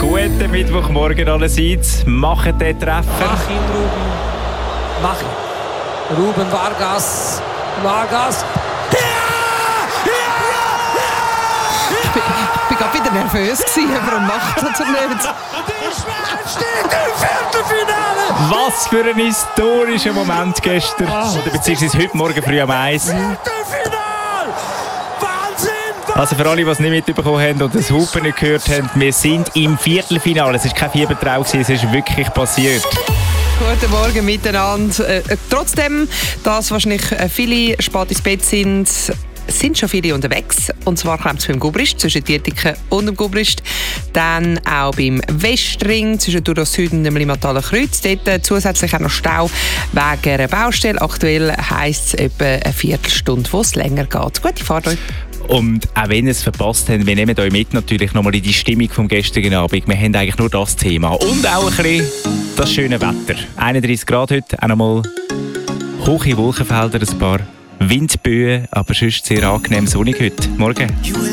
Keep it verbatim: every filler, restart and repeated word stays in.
Guten Mittwochmorgen allerseits. Machen den Treffer. Mach ihn, Ruben. Mach ihn. Ruben Vargas. Vargas. Ja! Ja! Ja! Ich bin, ich bin gerade wieder nervös gewesen, aber er macht das oder nicht. Die Schweiz steht im Viertelfinale! Was für ein historischer Moment gestern. Oder beziehungsweise heute Morgen früh um eins. Viertelfinale! Wahnsinn! Also für alle, die es nicht mitbekommen haben und das Hupen nicht gehört haben, wir sind im Viertelfinale. Es war kein Fiebertraum, es ist wirklich passiert. Guten Morgen miteinander. Äh, trotzdem, dass wahrscheinlich äh, viele spät ins Bett sind, sind schon viele unterwegs. Und zwar kommt es beim Gubrist, zwischen Dietiken und dem Gubrist. Dann auch beim Westring, zwischen Duros Süden und dem Limataler Kreuz. Dort äh, zusätzlich auch noch Stau wegen einer Baustelle. Aktuell heisst es etwa eine Viertelstunde, wo es länger geht. Gute Fahrt euch. Und auch wenn ihr es verpasst habt, wir nehmen euch mit natürlich nochmal in die Stimmung vom gestrigen Abend. Wir haben eigentlich nur das Thema. Und auch ein bisschen das schöne Wetter. einunddreißig Grad heute, auch nochmal hohe Wolkenfelder, ein paar Windböen, aber sonst sehr angenehm sonnig heute. Morgen.